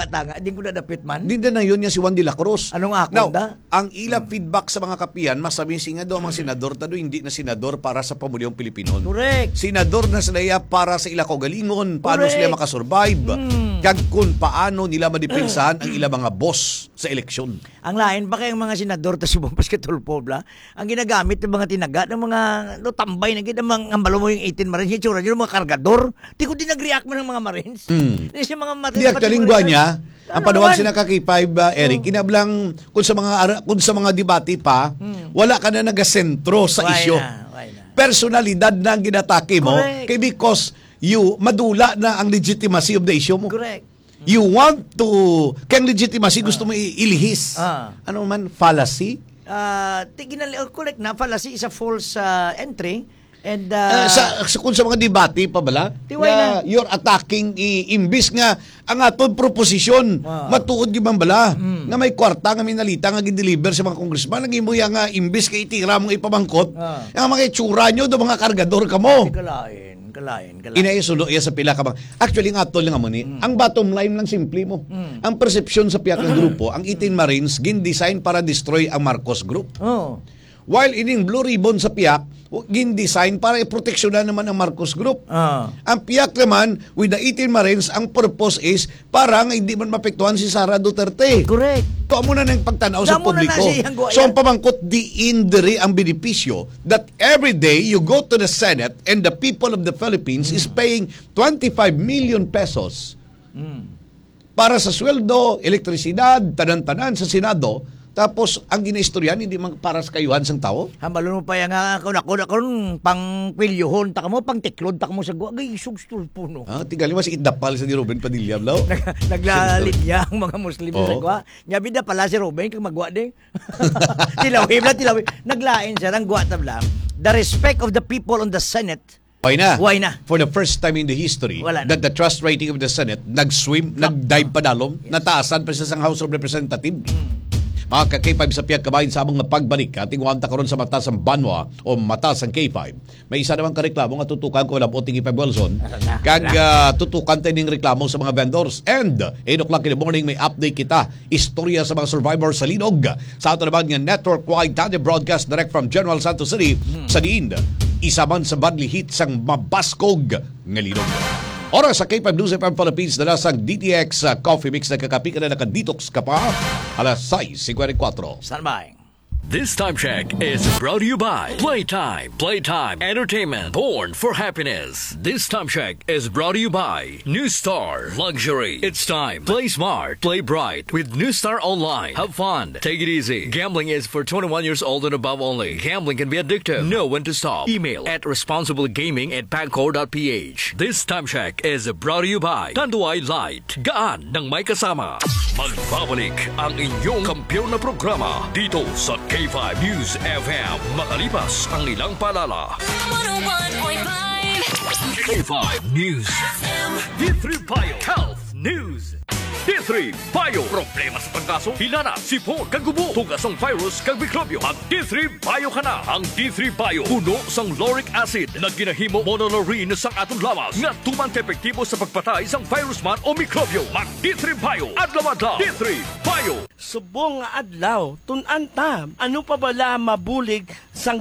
tanga. Hindi ko nadapit man. Hindi na yun niya si Juan de la Cruz. Anong ako Now, da? ang ila feedback sa mga kapihan, masabi nga daw mga senador, tado hindi na senador para sa pamulyong Pilipino. Correct. Senador na sila para sa ila kaugalingon, paano Correct. sila makasurvive, kag kung paano nila madipensahan ang ila mga boss sa eleksyon. Ang lain pa kayong mga senador ta sumampas ka tulpobla, ang ginagamit ng mga tinaga ng mga tambay na ginamang ambalo mo yung 18 Marines, yung tsura nyo, mga kargador. Di ko din nag-react mo ng mga Marines. Hindi siya mga Marines. Di aktalingwa niya, ang panuwag sina kaki 5, Eric, kinablang kung sa mga debate pa, wala ka na nagasentro sa isyo. Personalidad na ang ginatake mo, kay because madula na ang legitimacy of the issue mo. Correct. You want to, kaya legitimacy gusto mo ilihis. Ano man, fallacy? Correct na, fallacy is a false entry. And kung sa mga debate pa bala, you're attacking imbis nga ang aton proposisyon matuod di man bala nga may kwarta nga minalita nga gideliver sa mga congressman nga imo nga imbis kay itira mong ipamangkot nga mga itsura nyo do mga kargador kamo. Kalain. Inaisulo iya sa pila ka bang. Actually nga atol nga mo ni. Ang bottom line lang simple mo. Ang perception sa piyak ng grupo, ang 18 Marines gin-design para destroy ang Marcos Group. While ining Blue Ribbon sa piyak, gin-design para iproteksyonan naman ang Marcos Group. Ang piyak naman, with the 18 Marines, ang purpose is para nga hindi man mapektuhan si Sara Duterte. Correct. Ito muna ng pagtanaw sa publiko. So ang pamangkot di indiri ang benepisyo that every day you go to the Senate and the people of the Philippines is paying 25 million pesos para sa sweldo, elektrisidad, tanan-tanan sa Senado. Tapos, ang ginaistoryan, hindi man para sa kayuhan sang tao? Hambalo mo pa yung ako pang kwilyuhon, taka mo, pang tiklod, taka mo sa guwa, gay, sugstulpo, no? Tigali mo si Idapal sa ni Ruben Padilla, bro. Naglalidya ang mga Muslim sa guwa. Nyabi na pala si Ruben, kang magwa din. Tilawin. Naglain siya, ang guwa tabla. The respect of the people on the Senate, Why na? For the first time in the history that the trust rating of the Senate nag-dive padalom, nataasan pa siya sa House of Representatives. Mga ka-K5 sa piyak kabahin sa among pagbalik ating wanta karon sa mataas ang Banwa o mataas ang K5. May isa naman ka-reklamo nga tutukan ko lang o Tingi 5 Wilson. Kag tutukan tayo ng reklamo sa mga vendors. And 8 o'clock in the morning may update kita. Istorya sa mga survivors sa Linog. Sa ato naman nga network-wide tandem broadcast direct from General Santos City sa diin. Isa man sa badly hit sang mabaskog nga Linog. Oras sa K5 News FM Philippines na nasang DTX Coffee Mix na kakapi ka na nakadetox ka pa. Alas 6:54. Stand by. This time check is brought to you by Playtime. Playtime Entertainment. Born for happiness. This time check is brought to you by New Star Luxury. It's time. Play smart. Play bright. With New Star Online. Have fun. Take it easy. Gambling is for 21 years old and above only. Gambling can be addictive. Know when to stop. Email at responsiblegaming@pagcor.ph. This time check is brought to you by Tanduay Light. Gaan ng may kasama. Magbabalik ang inyong kampiyon na programa dito sa K5 News FM. Makalipas ang ilang paalala. 101.5 K5 News FM. D3 Bio Health News. D3 Bio. Problema sa pagkaso, hilana, sipon, kagubo, tugas ng virus, kag mikrobyo. Mag D3 Bio ka na. Ang D3 Bio, puno sang lauric acid na ginahimo monolaurin sang atong lawas nga tumang epektibo sa pagpatay sang virus man o mikrobyo. Mag D3 Bio. Adlaw-adlaw. D3 Bio. Subong nga adlaw, tunan ta, ano pa bala mabulig sang